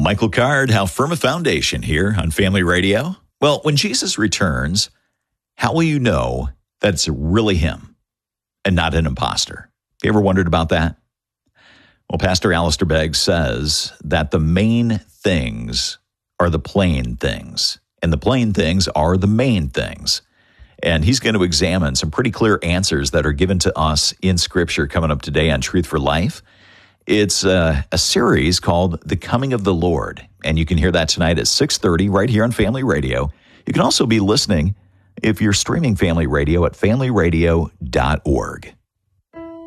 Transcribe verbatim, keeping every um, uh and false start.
Michael Card, How Firm a Foundation here on Family Radio. Well, when Jesus returns, how will you know that it's really him and not an imposter? Have you ever wondered about that? Well, Pastor Alistair Begg says that the main things are the plain things, and the plain things are the main things. And he's going to examine some pretty clear answers that are given to us in Scripture coming up today on Truth for Life. It's a, a series called The Coming of the Lord, and you can hear that tonight at six thirty right here on Family Radio. You can also be listening if you're streaming Family Radio at family radio dot org.